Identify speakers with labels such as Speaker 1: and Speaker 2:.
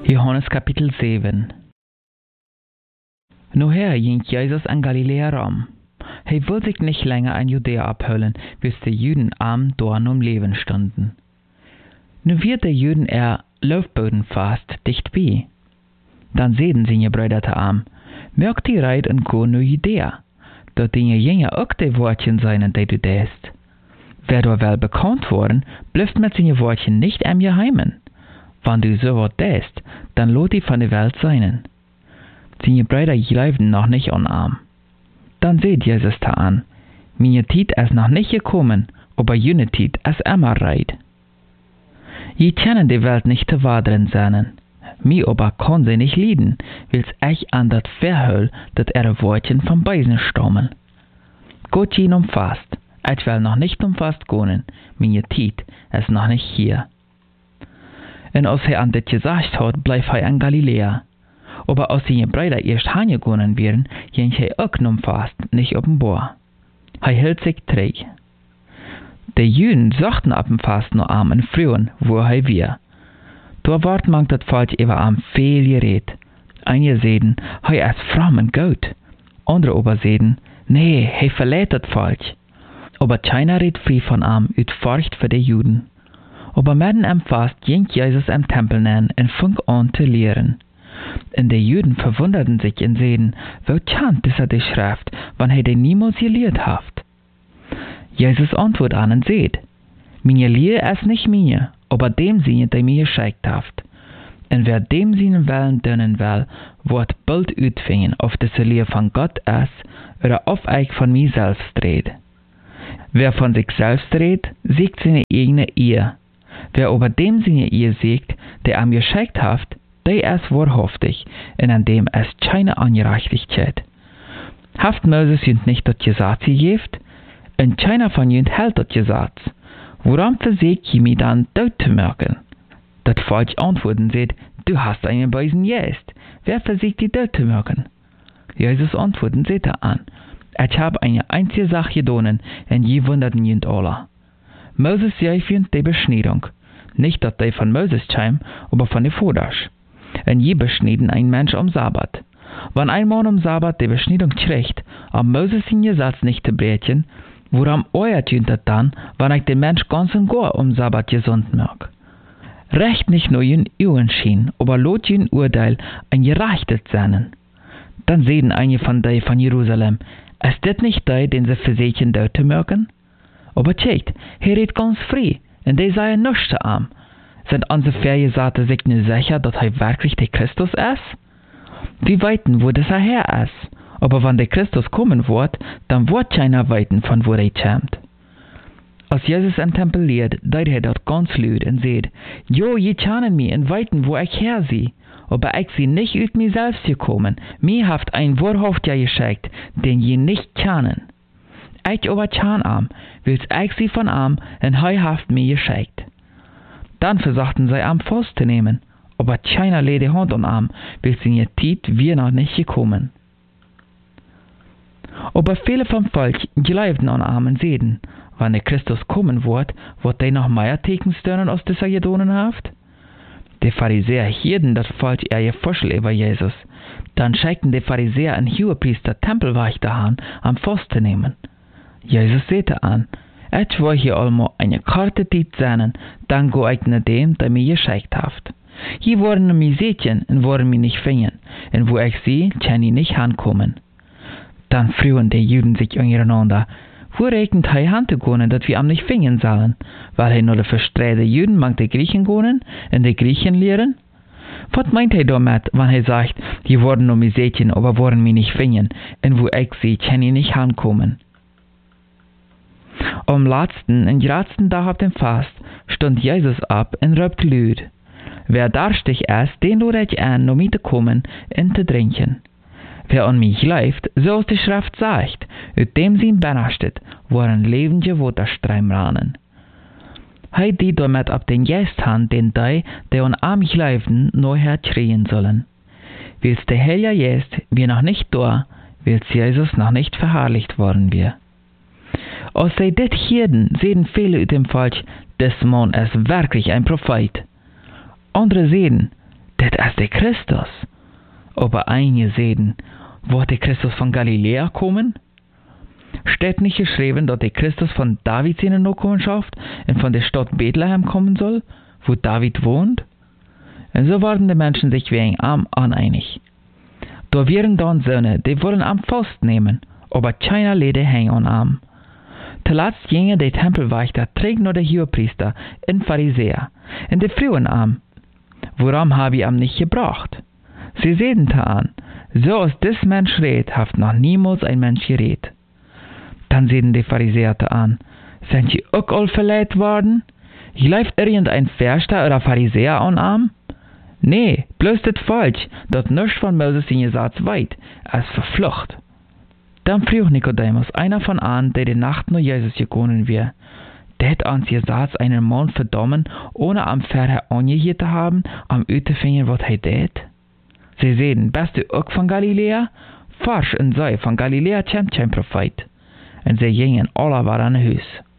Speaker 1: Johannes Kapitel 7. Nachher ging Jesus an Galiläa rum. Er wollte sich nicht länger in Judäa abholen, bis die Juden am Dorn um Leben standen. Nun wird der Juden Laufbodenfast dicht bei. Dann sehen seine Brüder zu ihm, mögt ihr reit und go nach Judäa, dort dinge jene auch die Wortchen sein, die du däst. Wer da wel bekannt worden, blüft mit seine Wortchen nicht am Geheimen. Wenn du so wat däst, dann lot die von der Welt seinen. Seine Brüder glaubten noch nicht an ihm. Dann seht Jesus da an, meine Zeit ist noch nicht gekommen, aber jene Zeit ist immer reit. Je kennen die Welt nicht zu wadern seinen. Mi aber kann sie nicht lieben, wills ich an dat verhöll, dat Wortchen vom Beisen stammen. Gott jen umfasst, ich will noch nicht umfasst gehen, meine Zeit ist noch nicht hier. Und als an dit gesagt hat, bleib in Galiläa. Aber als seine Brüder erst heimgegangen wären, ging auch umfasst, nicht offenbar. Hielt sich träg. Die Juden suchten ab dem Fast noch am und frühen, wo war. Da ward man dat Volk über am viel geredet. Einige seden, ist fromm und gut. Andere aber seden, nee, verlädt dat Volk. Aber keiner redet frei von am, ut Furcht für die Juden. Aber mitten am Fast ging Jesus am Tempel nähen und fing an zu lehren. Und die Juden verwunderten sich und seden, wo chant ist die Schrift, wann die niemals gelehrt haft. Jesus antwortet an und seht, meine Lehre ist nicht mir, aber dem Sinne, der mir geschickt haft. Und wer dem Sinne Willen dienen will, wird bald utfingen, ob das Lehre von Gott ist, oder ob ich von mir selbst red. Wer von sich selbst redet, siegt seine eigene Ehe. Wer aber dem Sinne Ehe siegt, der am geschickt haft, der ist wahrhaftig, und an dem ist keine Ungerechtigkeit. Haft Moses jünd nicht das Gesetz gegeben, und keiner von jünd hält das Gesetz. Woran versiegt ihr mich dann dort zu merken? Das Volk antworten seht, du hast einen Beisen jest. Wer versiegt die dort zu merken? Jesus antworten seht an, ich habe eine einzige Sache getan, und je wunderten jünd alle. Moses gab jünd die Beschneidung. Nicht, dass die von Moses kam, aber von der Vaters. Und je beschneiden ein Mensch am Sabbat. Wenn ein Mann am Sabbat die Beschneidung kriegt, am Moses in Gesetz nicht zu brechen, woran euert jünd das dann, wenn ich den Mensch ganz und gar am Sabbat gesund mag? Recht nicht nur jün Uhren schien, aber lot jün Urteil ein gerechtet sein. Dann sehen einige von die von Jerusalem, ist das nicht die, den sie versuchen dort zu merken? Aber tschekt, redet ganz frei, und die seien nichts zu ihm. Sind unsere Vergesagte sich nicht sicher, dass wirklich der Christus ist? Wir weiten, wo das her ist. Aber wenn der Christus kommen wird, dann wird keiner weiten, von wo er kommt. Als Jesus im Tempel lehrt, deut dort ganz laut und sagt, jo, je kennen mich und weiten, wo ich her sie. Aber ich sie nicht ut mir selbst gekommen. Mir haft ein Wahrhaftiger geschickt, den je nicht kennen. Ich aber kann am, wills ich sie von am, und haft mir geschickt. Dann versuchten sie am festzunehmen, aber keiner legt die Hand an am, wills in ihr Zeit wir noch nicht gekommen. Aber viele vom Volk glaubten an am und sehen, wenn der Christus kommen wird die noch mehr Teken stören, als das er getan haft. Die Pharisäer hielten das Volk ihr Vorschlag über Jesus. Dann schickten die Pharisäer einen Hohepriester Tempelwächter an, am festzunehmen. Jesus sagte an, ich will hier allmo eine kurze Zeit sein, dann go ich nach dem, der mir geschickt haft. Hier wurden mir Sätchen und wurden mir nicht finden, und wo ich sie, kann ich nicht ankommen. Dann frühen die Juden sich untereinander, wo regnet er hanzugehen, dass wir am nicht finden sollen, weil er nur die verstreute Juden mag die Griechen gehen und die Griechen lehren? Was meint er damit, wenn er sagt, hier wurden nur mir Sätchen, aber wurden mir nicht finden, und wo ich sie, kann ich nicht ankommen? Am letzten und letzten Tag auf dem Fast stund Jesus ab und röpt laut. Wer darstig ist, den lade ich an, um mit zu kommen und zu trinken. Wer an mich läuft, so als die Schrift sagt, ut dem sie benastet, woran lebende Wasserstreim rannen. Die damit ab den Geist han, den die an mich laufen, nachher schreien sollen. Wills der Heilige Geist wir noch nicht da, wills Jesus noch nicht verherrlicht worden wir. Als sie dit hierden, sehen viele ut dem Volk, des Mann ist wirklich ein Prophet. Andere sehen, dit is de Christus. Aber eingesehen, wordt de Christus van Galilea komen? Steht nicht geschrieben, dass der Christus von David seine Nachkommenschaft und von der Stadt Bethlehem kommen soll, wo David wohnt? Und so waren die Menschen sich wegen am uneinig. Da wären dann Söhne, die wollen am Faust nehmen, aber keiner Lede hängen an Arm. Zuletzt gingen die Tempelwächter träg nur der Hohepriester und Pharisäer, und die Frauen am. Woran habe ich am nicht gebracht? Sie sehen da an, so als des Mensch redet, haft noch niemals ein Mensch geredet. Dann sehen die Pharisäer da an, sind ihr auch all verleiht worden? Gleift irgendein Verster oder Pharisäer an Arm? Nee, bloß das falsch, dat nichts von Moses in Gesetz weit, als verflucht. Dann frug Nikodemus, einer von an, der die Nacht nur Jesus gekommen wär, det ans Gesetz einen Mann verdammen, ohne am Verher angehört zu haben, am Utefinger, wat hij det? Sie sehen, bist du auch von Galiläa? Farsch und sei, von Galiläa kommt kein Prophet. Und sie gingen alle waren an Hus.